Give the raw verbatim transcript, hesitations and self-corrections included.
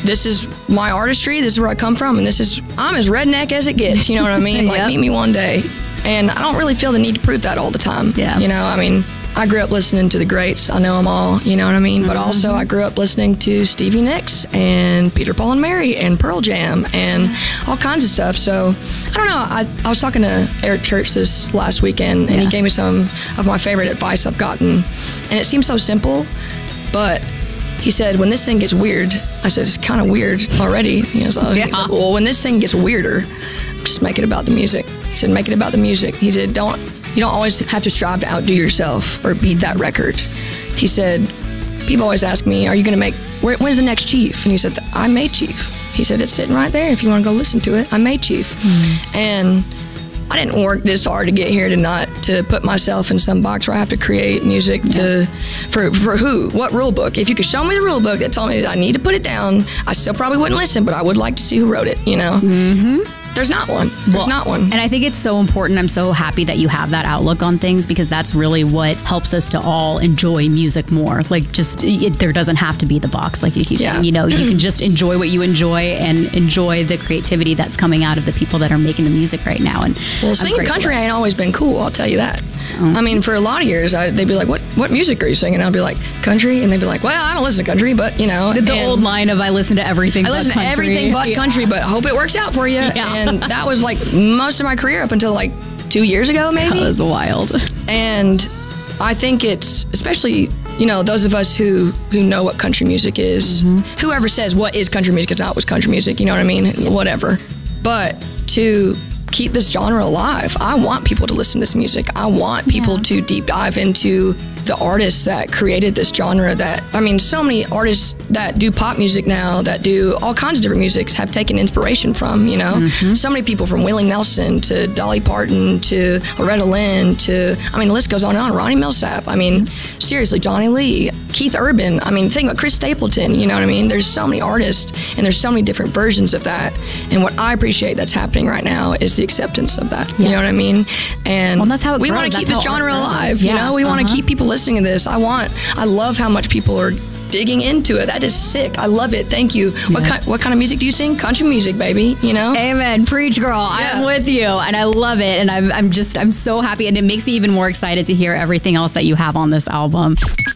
this is my artistry, this is where I come from, and this is, I'm as redneck as it gets, you know what I mean? Like, Yep. meet me one day. And I don't really feel the need to prove that all the time. Yeah. You know, I mean, I grew up listening to the greats. I know them all, you know what I mean? Mm-hmm. But also I grew up listening to Stevie Nicks and Peter, Paul and Mary and Pearl Jam and all kinds of stuff. So I don't know. I, I was talking to Eric Church this last weekend, and yeah. he gave me some of my favorite advice I've gotten. And it seems so simple, but he said, when this thing gets weird, I said, it's kind of weird already. You know, so I was, yeah. he's like, well, when this thing gets weirder, just make it about the music. He said, make it about the music. He said, don't, you don't always have to strive to outdo yourself or beat that record. He said, people always ask me, are you going to make, where, when's the next Chief? And he said, I made Chief. He said, it's sitting right there if you want to go listen to it. I made Chief. Mm-hmm. And I didn't work this hard to get here to not to put myself in some box where I have to create music yeah. to for for who? What rule book? If you could show me the rule book that told me that I need to put it down, I still probably wouldn't listen, but I would like to see who wrote it, you know? Mm-hmm. There's not one. There's well, not one. And I think it's so important. I'm so happy that you have that outlook on things, because that's really what helps us to all enjoy music more. Like, just, it, there doesn't have to be the box, like you keep yeah. saying. You know, you can just enjoy what you enjoy and enjoy the creativity that's coming out of the people that are making the music right now. And well, singing country ain't always been cool, I'll tell you that. Mm-hmm. I mean, for a lot of years, I, they'd be like, what what music are you singing? And I'd be like, country. And they'd be like, well, I don't listen to country, but, you know. The, the old line of, I listen to everything I but listen country. to everything but yeah. country, but hope it works out for you. Yeah. And that was like most of my career up until like two years ago, maybe. That was wild. And I think it's, especially, you know, those of us who, who know what country music is, mm-hmm. whoever says what is country music, it's not what's country music, you know what I mean? Yeah. Whatever. But to keep this genre alive, I want people to listen to this music. I want people yeah. to deep dive into the artists that created this genre. That, I mean, so many artists that do pop music now, that do all kinds of different musics, have taken inspiration from, you know? Mm-hmm. So many people, from Willie Nelson to Dolly Parton to Loretta Lynn to, I mean, the list goes on and on. Ronnie Millsap, I mean, seriously, Johnny Lee, Keith Urban, I mean, think about Chris Stapleton, you know what I mean? There's so many artists and there's so many different versions of that. And what I appreciate that's happening right now is the acceptance of that, yeah. you know what I mean? And well, that's how it we want to keep this genre alive, yeah. you know? We uh-huh. want to keep people listening to this. I want, I love how much people are digging into it. That is sick. I love it. Thank you. Yes. What kind, what kind of music do you sing? Country music, baby, you know? Amen. Preach, girl. Yeah. I'm with you. And I love it. And I'm, I'm just, I'm so happy. And it makes me even more excited to hear everything else that you have on this album.